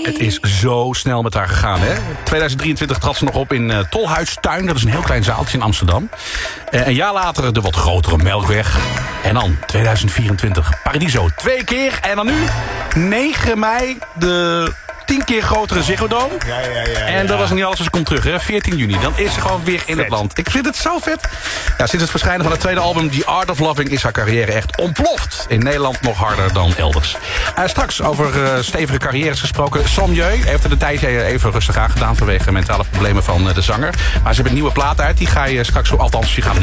Het is zo snel met haar gegaan, hè? 2023 trad ze nog op in Tolhuistuin. Dat is een heel klein zaaltje in Amsterdam. Een jaar later de wat grotere Melkweg. En dan 2024 Paradiso 2 keer. En dan nu 9 mei de 10 keer grotere Ziggo Dome. Ja. En dat was niet alles, dus ze komt terug, hè? 14 juni. Dan is ze gewoon weer in het land. Ik vind het zo vet. Ja, sinds het verschijnen van het tweede album The Art of Loving is haar carrière echt ontploft. In Nederland nog harder dan elders. Straks over stevige carrières gesproken. Sommieu heeft het een tijdje even rustig aangedaan vanwege mentale problemen van de zanger. Maar ze hebben een nieuwe plaat uit. Die ga je straks, althans, je gaat hem